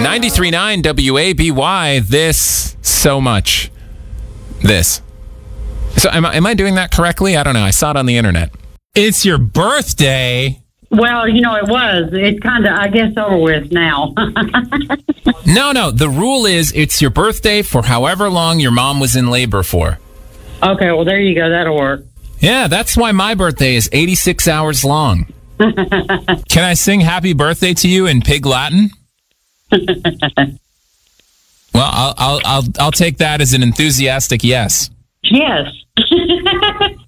93.9 WABY. This so much. This. So am I doing that correctly? I don't know. I saw it on the internet. It's your birthday. Well, it was. It's kind of, I guess, over with now. No. The rule is it's your birthday for however long your mom was in labor for. Okay, well, there you go. That'll work. Yeah, that's why my birthday is 86 hours long. Can I sing happy birthday to you in Pig Latin? Well, I'll take that as an enthusiastic yes. Yes.